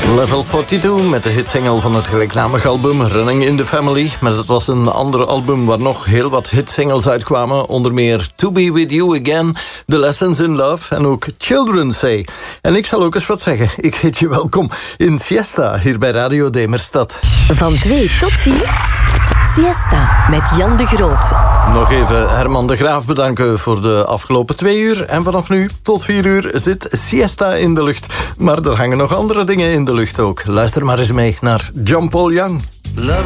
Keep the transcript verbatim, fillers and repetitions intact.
Level tweeënveertig met de hitsingle van het gelijknamige album Running in the Family. Maar dat was een ander album waar nog heel wat hitsingles uitkwamen. Onder meer To Be With You Again, The Lessons in Love en ook Children Say. En ik zal ook eens wat zeggen. Ik heet je welkom in Siesta, hier bij Radio Demerstad. Van twee tot vier, Siesta met Jan de Groot. Nog even Herman de Graaf bedanken voor de afgelopen twee uur. En vanaf nu tot vier uur zit Siesta in de lucht. Maar er hangen nog andere dingen in de lucht ook. Luister maar eens mee naar John Paul Young. Love